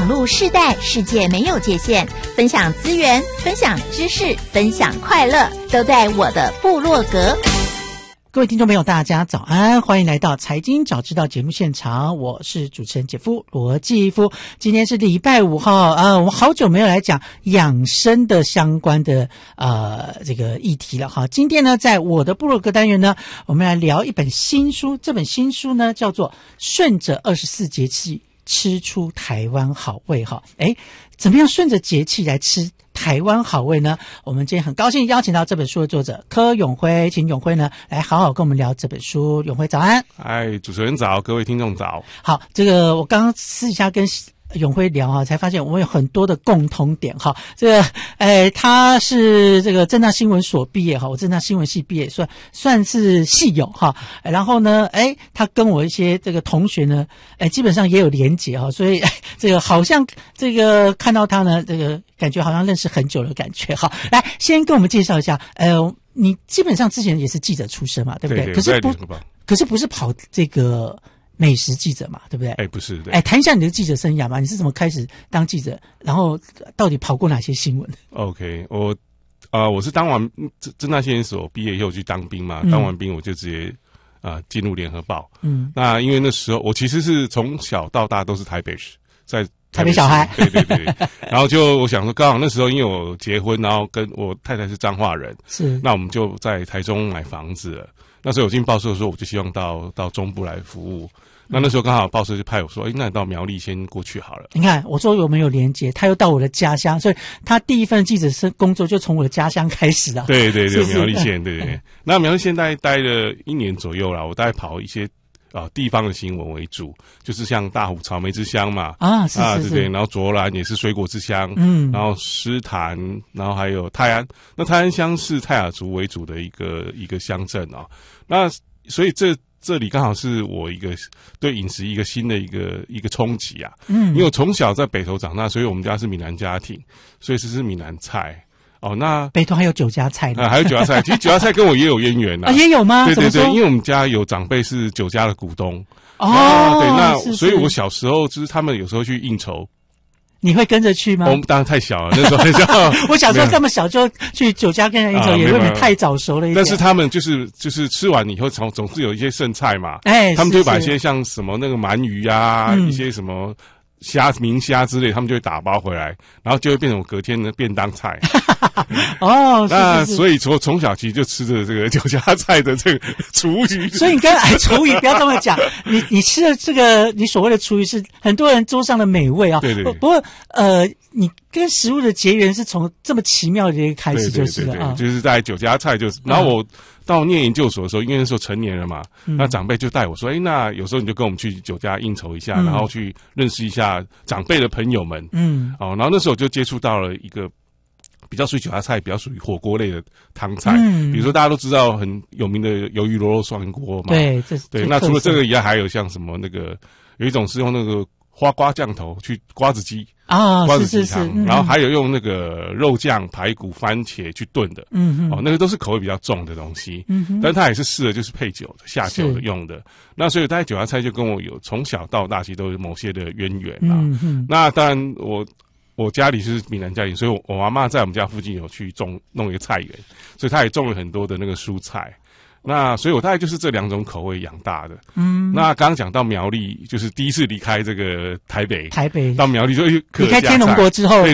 络世代，世界没有界限，分享资源，分享知识，分享快乐，都在我的部落格。 各位听众朋友大家早安，欢迎来到财经早知道节目现场，我是主持人姐夫罗继夫。今天是礼拜5号我们好久没有来讲养生的相关的这个议题了哈。今天呢在我的部落格单元呢，我们来聊一本新书，这本新书呢叫做顺着24节气吃出台湾好味哈。怎么样顺着节气来吃台湾好味呢？我们今天很高兴邀请到这本书的作者柯永辉，请永辉呢来好好跟我们聊这本书。永辉早安。 嗨，主持人早，各位听众早。 好，这个我刚刚私底下跟永辉聊哈，才发现我们有很多的共同点哈。这个他是这个政大新闻所毕业哈，我政大新闻系毕业，算是系友哈。然后呢，他跟我一些这个同学呢，基本上也有连结哈，所以这个好像这个看到他呢，这个感觉好像认识很久的感觉哈。来，先跟我们介绍一下，你基本上之前也是记者出身嘛，对不对？ 对， 可是不是跑这个美食记者嘛，对不对？ 不是。对， 谈一下你的记者生涯嘛，你是怎么开始当记者，然后到底跑过哪些新闻 ？OK， 我是当完政大新闻所毕业以后去当兵嘛，当完兵我就直接进入联合报。那因为那时候我其实是从小到大都是台北市，在台北小孩， 对，然后就我想说，刚好那时候因为我结婚，然后跟我太太是彰化人， 是， 那我们就在台中买房子了。那时候我进报社的时候，我就希望到中部来服务。那时候刚好报社就派我说，那你到苗栗先过去好了。 你看，我说有没有连结？他又到我的家乡，所以他第一份记者工作就从我的家乡开始了。 对，苗栗县，对。那苗栗县待了1年左右啦，我大概跑一些地方的新闻为主，就是像大湖草莓之乡嘛，是，对，然后卓兰也是水果之乡，然后诗坛，然后还有泰安，那泰安乡是泰雅族为主的一个乡镇啊，那所以这里刚好是我一个对饮食一个新的一个冲击啊，因为我从小在北投长大，所以我们家是闽南家庭，所以是闽南菜。那北投还有酒家菜呢？ 还有酒家菜，其实酒家菜跟我也有渊源啊。 也有吗？ 对，因为我们家有长辈是酒家的股东。对，那所以我小时候就是他们有时候去应酬。 你会跟着去吗？ 我们当然太小了，那时候很小。 我小时候这么小就去酒家跟人应酬，也有点太早熟了一点。 但是他们就是吃完以后，总是有一些剩菜嘛。他们就把一些像什么那个鳗鱼啊，一些什么明虾之类，他们就会打包回来，然后就会变成我隔天的便当菜。那所以从小其实就吃着这个酒家菜的这个厨余。所以你刚才厨余不要这么讲，你吃的这个你所谓的厨余是很多人桌上的美味啊。 对。 不过你跟食物的结缘是从这么奇妙的一个开始就是了啊。 就是在酒家菜然后我到念研究所的时候，因为那时候成年了嘛，那长辈就带我说，那有时候你就跟我们去酒家应酬一下，然后去认识一下长辈的朋友们。然后那时候我就接触到了一个比较属于酒家菜，比较属于火锅类的汤菜，比如说大家都知道很有名的鱿鱼螺肉涮锅嘛，对。那除了这个以外，还有像什么那个有一种是用那个花瓜酱头去瓜子鸡瓜子鸡汤，然后还有用那个肉酱、排骨、番茄去炖的，那个都是口味比较重的东西，但它也是适合就是配酒的下酒的用的。那所以大概酒家菜就跟我有从小到大其实都有某些的渊源啦。那当然我家里是闽南家庭，所以我妈妈在我们家附近有去弄一个菜园，所以她也种了很多的那个蔬菜。那所以我大概就是这2种口味养大的。那刚刚讲到苗栗，就是第一次离开这个台北到苗栗就离开天龙国之后，